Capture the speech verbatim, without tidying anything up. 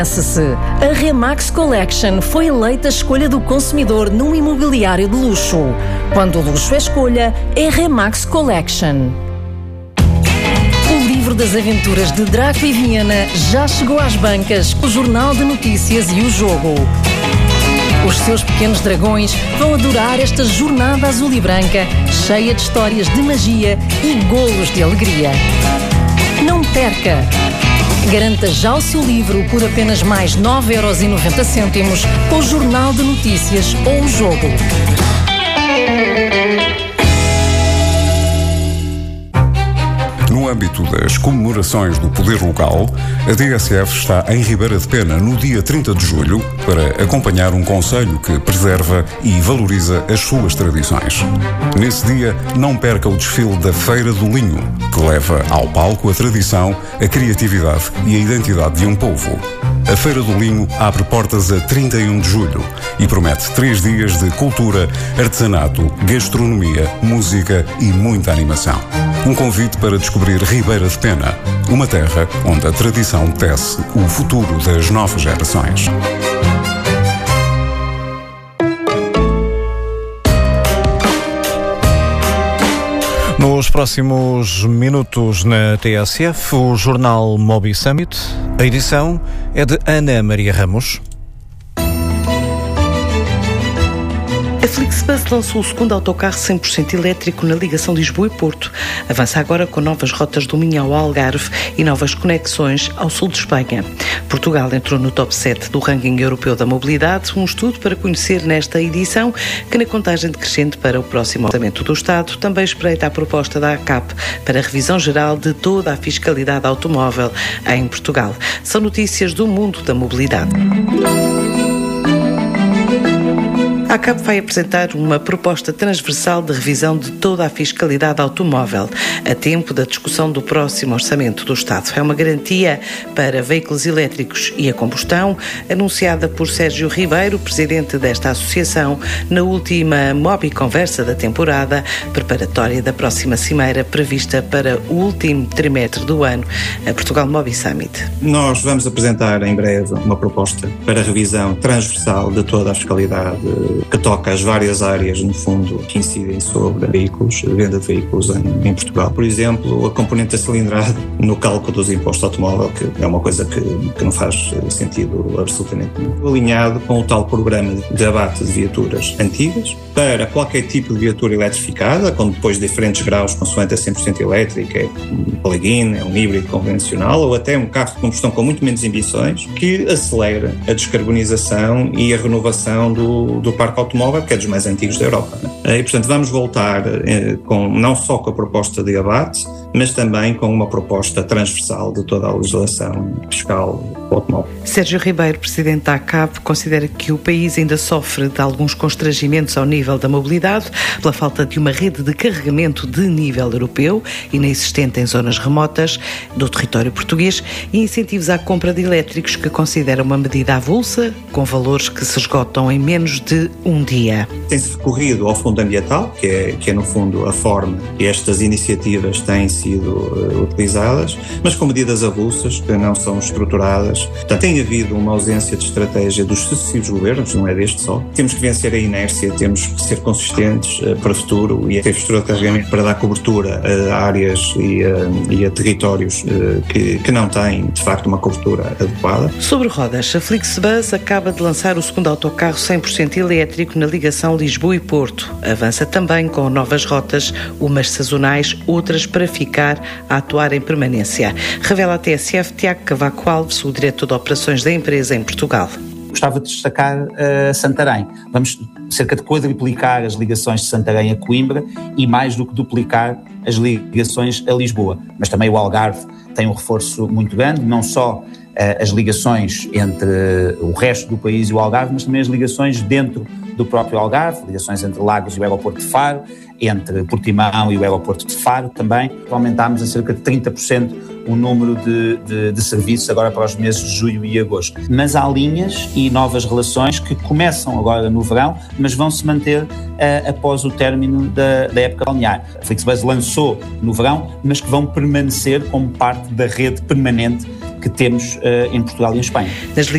Se a Remax Collection foi eleita a escolha do consumidor num imobiliário de luxo. Quando o luxo é escolha, é Remax Collection. O livro das aventuras de Draco e Viena já chegou às bancas, o Jornal de Notícias e o Jogo. Os seus pequenos dragões vão adorar esta jornada azul e branca, cheia de histórias de magia e golos de alegria. Não perca! Garanta já o seu livro por apenas mais nove euros e noventa cêntimos com o Jornal de Notícias ou o Jogo. No âmbito das comemorações do poder local, a T S F está em Ribeira de Pena no dia trinta de julho para acompanhar um concelho que preserva e valoriza as suas tradições. Nesse dia, não perca o desfile da Feira do Linho, que leva ao palco a tradição, a criatividade e a identidade de um povo. A Feira do Linho abre portas a trinta e um de julho e promete três dias de cultura, artesanato, gastronomia, música e muita animação. Um convite para descobrir Ribeira de Pena, uma terra onde a tradição tece o futuro das novas gerações. Nos próximos minutos na T S F, o jornal Mobi Summit. A edição é de Ana Maria Ramos. A Flixbus lançou o segundo autocarro cem por cento elétrico na ligação Lisboa e Porto. Avança agora com novas rotas do Minho ao Algarve e novas conexões ao sul de Espanha. Portugal entrou no top sete do ranking europeu da mobilidade, um estudo para conhecer nesta edição que, na contagem decrescente para o próximo orçamento do Estado, também espreita a proposta da ACAP para a revisão geral de toda a fiscalidade automóvel em Portugal. São notícias do mundo da mobilidade. A ACAP vai apresentar uma proposta transversal de revisão de toda a fiscalidade automóvel, a tempo da discussão do próximo orçamento do Estado. É uma garantia para veículos elétricos e a combustão, anunciada por Sérgio Ribeiro, presidente desta associação, na última Mobi Conversa da temporada, preparatória da próxima cimeira prevista para o último trimestre do ano, a Portugal Mobi Summit. Nós vamos apresentar em breve uma proposta para revisão transversal de toda a fiscalidade que toca as várias áreas, no fundo, que incidem sobre veículos, venda de veículos em, em Portugal. Por exemplo, a componente da cilindrada no cálculo dos impostos automóvel, que é uma coisa que, que não faz sentido absolutamente nenhum. Alinhado com o tal programa de abate de viaturas antigas, para qualquer tipo de viatura eletrificada, com depois diferentes graus, consoante a cem por cento elétrica, é um plug-in, é um híbrido convencional, ou até um carro de combustão com muito menos emissões, que acelera a descarbonização e a renovação do, do parque automóvel, que é dos mais antigos da Europa. E, portanto, vamos voltar eh, com, não só com a proposta de abate, mas também com uma proposta transversal de toda a legislação fiscal do automóvel. Sérgio Ribeiro, presidente da ACAP, considera que o país ainda sofre de alguns constrangimentos ao nível da mobilidade, pela falta de uma rede de carregamento de nível europeu, inexistente em zonas remotas do território português, e incentivos à compra de elétricos, que considera uma medida avulsa, com valores que se esgotam em menos de um dia. Tem-se recorrido ao Fundo Ambiental, que é, que é no fundo a forma que estas iniciativas têm sido uh, utilizadas, mas com medidas avulsas que não são estruturadas. Portanto, tem havido uma ausência de estratégia dos sucessivos governos, não é deste só. Temos que vencer a inércia, temos que ser consistentes uh, para o futuro e a ter postura de carregamento para dar cobertura a áreas e a, e a territórios uh, que, que não têm, de facto, uma cobertura adequada. Sobre rodas, a Flixbus acaba de lançar o segundo autocarro cem por cento elétrico na ligação Lisboa e Porto. Avança também com novas rotas, umas sazonais, outras para ficar a atuar em permanência. Revela a T S F Tiago Cavaco Alves, o diretor de operações da empresa em Portugal. Gostava de destacar uh, Santarém. Vamos cerca de quadruplicar as ligações de Santarém a Coimbra e mais do que duplicar as ligações a Lisboa. Mas também o Algarve tem um reforço muito grande, não só uh, as ligações entre o resto do país e o Algarve, mas também as ligações dentro do próprio Algarve, ligações entre Lagos e o aeroporto de Faro, entre Portimão e o aeroporto de Faro também. Aumentámos a cerca de trinta por cento o número de, de, de serviços agora para os meses de julho e agosto. Mas há linhas e novas relações que começam agora no verão, mas vão se manter uh, após o término da, da época balnear. A Flixbus lançou no verão, mas que vão permanecer como parte da rede permanente que temos uh, em Portugal e em Espanha. Nas